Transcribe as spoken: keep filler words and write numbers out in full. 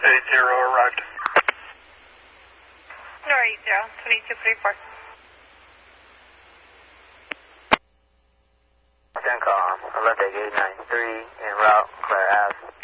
eight zero arrived. Nor eight zero, twenty-two forty-four. Gen call, Olympic eight nine three, en route, Claire Ave.